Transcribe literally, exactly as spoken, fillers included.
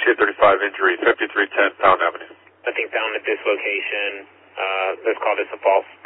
eight thirty-five injury, fifty-three ten Pound Avenue. Nothing found at this location. Uh, let's call this a false.